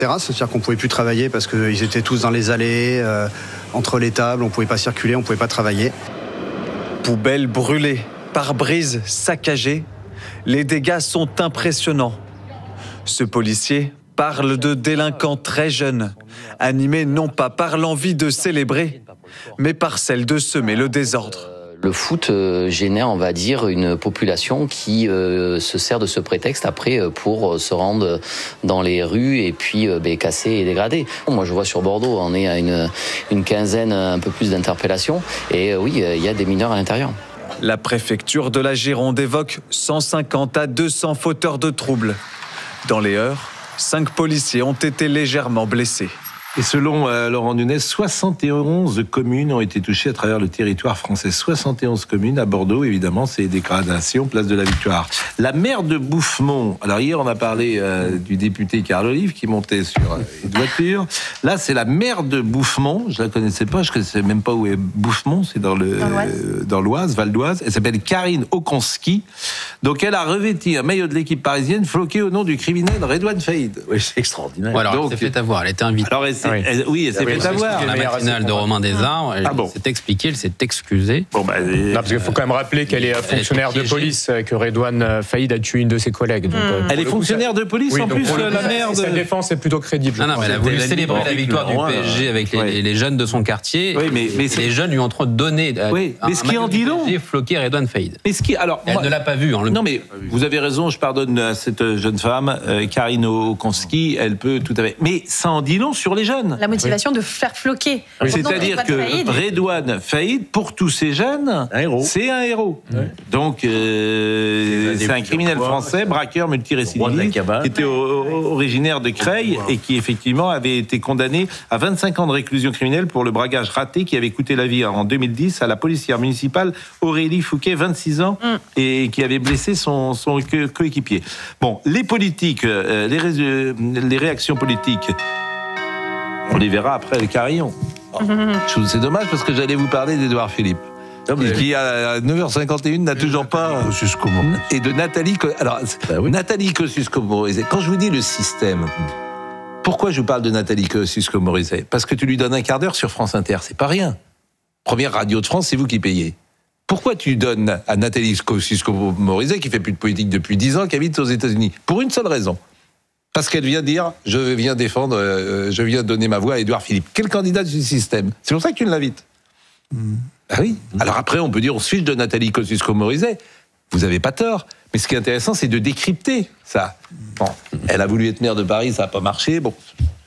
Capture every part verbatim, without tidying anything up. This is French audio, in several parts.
Terrasse, c'est-à-dire qu'on ne pouvait plus travailler parce qu'ils étaient tous dans les allées, euh, entre les tables, on ne pouvait pas circuler, on ne pouvait pas travailler. Poubelles brûlées, pare-brise saccagés, les dégâts sont impressionnants. Ce policier parle de délinquants très jeunes, animés non pas par l'envie de célébrer, mais par celle de semer le désordre. Le foot euh, génère, on va dire, une population qui euh, se sert de ce prétexte après euh, pour se rendre dans les rues et puis euh, bah, casser et dégrader. Moi, je vois sur Bordeaux, on est à une, une quinzaine, un peu plus d'interpellations. Et euh, oui, il euh, y a des mineurs à l'intérieur. La préfecture de la Gironde évoque cent cinquante à deux cents fauteurs de troubles. Dans les heurts, cinq policiers ont été légèrement blessés. Et selon euh, Laurent Nunez, soixante et onze communes ont été touchées à travers le territoire français. soixante et onze communes à Bordeaux, évidemment, c'est dégradations, place de la Victoire. La maire de Bouffemont, alors hier on a parlé euh, du député Carl Olive qui montait sur euh, une voiture. Là c'est la maire de Bouffemont, je la connaissais pas, je connaissais même pas où est Bouffemont, c'est dans le euh, dans l'Oise, Val d'Oise. Elle s'appelle Karine Okonski. Donc elle a revêti un maillot de l'équipe parisienne floqué au nom du criminel Redouane Faïd. Oui, c'est extraordinaire. Ouais, alors, Donc, elle s'est fait avoir, elle était invitée. Alors, elle, Ah oui. elle, oui, elle s'est Oui, fait c'est avoir. La matinale de Romain Desarts, elle Ah bon. s'est expliquée, elle s'est excusée. Bon, bah, Non, parce qu'il faut quand même rappeler qu'elle est fonctionnaire de police, que Redouane Faïd a tué une de ses collègues. Donc, mmh. Elle est fonctionnaire de police oui, en donc plus, pour le la coup, maire de... Sa défense est plutôt crédible. Non, non, mais elle a voulu célébrer la victoire du loin, P S G avec les, ouais. les jeunes de son quartier. Oui, mais, mais et les jeunes lui ont trop donné oui, un, mais ce qui en dit long. floqué Redouane Faïd. Mais ce qui, alors, elle moi, ne l'a pas vu. Hein, le... Non, mais vous avez raison, je pardonne à cette jeune femme, euh, Karine Okonski, elle peut tout à fait... Mais ça en dit long sur les jeunes. La motivation oui. de faire floquer. Oui. C'est-à-dire que Faïd. Redouane Faïd, pour tous ces jeunes, un héros. C'est un héros. Oui. Donc, euh, c'est, c'est un criminel français, braqueur multirécidiviste, qui était o- originaire de Creil et qui, effectivement, avait été condamné à vingt-cinq ans de réclusion criminelle pour le braquage raté qui avait coûté la vie en deux mille dix à la policière municipale Aurélie Fouquet, vingt-six ans, mm. et qui avait blessé son, son coéquipier. Bon, les politiques, euh, les, ré- les réactions politiques, on les verra après le carillon. Oh, c'est dommage parce que j'allais vous parler d'Édouard Philippe. Et qui à neuf heures cinquante et un n'a toujours pas et de Nathalie alors bah oui. Nathalie Kosciusko-Morizet. Quand je vous dis le système, pourquoi je vous parle de Nathalie Kosciusko-Morizet? Parce que tu lui donnes un quart d'heure sur France Inter, c'est pas rien. Première radio de France, c'est vous qui payez. Pourquoi tu donnes à Nathalie Kosciusko-Morizet, qui fait plus de politique depuis dix ans, qui habite aux États-Unis? Pour une seule raison. Parce qu'elle vient dire, je viens défendre, euh, je viens donner ma voix à Édouard Philippe. Quel candidat du système? C'est pour ça que tu l'invites. Mm. Ah oui. Mm. Alors après, on peut dire, on se fiche de Nathalie Kosciusko-Morizet. Vous n'avez pas tort. Mais ce qui est intéressant, c'est de décrypter ça. Bon, elle a voulu être maire de Paris, ça n'a pas marché. Bon,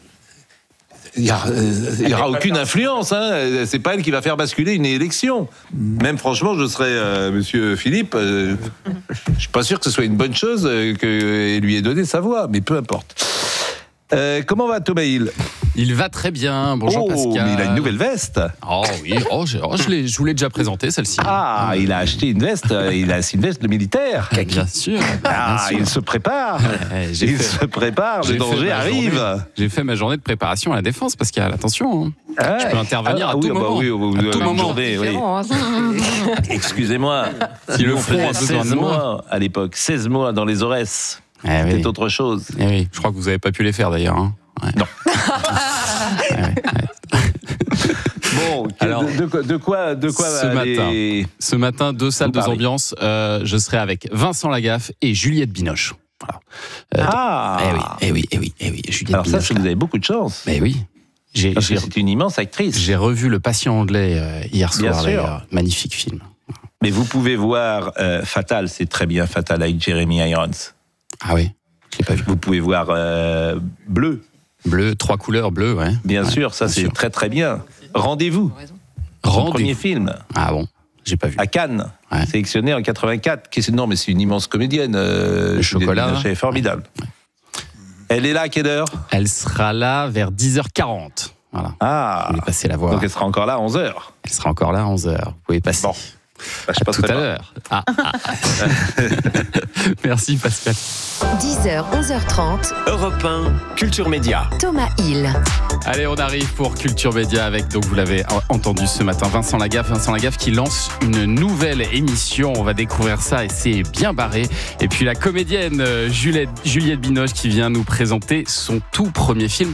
il n'y euh, aura aucune influence. Hein. C'est pas elle qui va faire basculer une élection. Mm. Même franchement, je serais euh, Monsieur Philippe. Euh, je suis pas sûr que ce soit une bonne chose euh, qu'elle lui ait donné sa voix, mais peu importe. Euh, comment va Thomas Hill? Il va très bien, bonjour oh, Pascal. Mais il a une nouvelle veste. Oh oui, oh, je, oh, je, l'ai, je vous l'ai déjà présentée celle-ci. Ah, il a acheté une veste, il a une veste de militaire. Bien sûr. Ah, bien sûr. Il se prépare. Ouais, j'ai il fait, se prépare, le danger arrive. Journée, j'ai fait ma journée de préparation à la défense, Pascal, attention. Hein. Ah, je peux intervenir ah, à, oui, tout bah moment, oui, oui, à tout moment. Journée, oui. Excusez-moi. Si le front a besoin de moi à l'époque, seize mois dans les Aurès. Eh C'était oui. autre chose. Eh oui, je crois que vous n'avez pas pu les faire d'ailleurs. Hein. Ouais. Non. ouais, ouais. Bon, alors, de, de, de quoi, de quoi ce aller... matin, ce matin, deux salles, deux ambiances. Euh, je serai avec Vincent Lagaffe et Juliette Binoche. Voilà. Euh, ah. Eh oui, eh oui, eh oui, eh oui. Juliette alors Binoche, ça, c'est que vous avez beaucoup de chance. Mais oui. J'ai, j'ai, c'est une immense actrice. J'ai revu Le Patient anglais euh, hier soir. D'ailleurs. Magnifique film. Mais vous pouvez voir euh, Fatal, c'est très bien Fatal avec Jeremy Irons. Ah oui, je l'ai pas vu. Vous pouvez voir euh, Bleu. Bleu, trois couleurs bleues, ouais. Bien ouais, sûr, ça bien c'est sûr. très très bien. Rendez-vous. Rendez-vous. Premier film. Ah bon, j'ai pas vu. À Cannes, ouais. Sélectionné en quatre-vingt-quatre. Non, mais c'est une immense comédienne. Euh, Le chocolat. C'est formidable. Ouais. Elle est là à quelle heure? Elle sera là vers dix heures quarante. Voilà. Ah. Vous pouvez passer la voir. Donc elle sera encore là à onze heures. Elle sera encore là à onze heures. Vous pouvez passer. Bon. Bah, je À passerai tout à pas. l'heure. Ah, ah. Merci Pascal. dix heures, onze heures trente. Europe un, Culture Média. Thomas Hill. Allez, on arrive pour Culture Média avec, donc vous l'avez entendu ce matin, Vincent Lagaffe. Vincent Lagaffe qui lance une nouvelle émission. On va découvrir ça et c'est bien barré. Et puis la comédienne Juliette, Juliette Binoche qui vient nous présenter son tout premier film.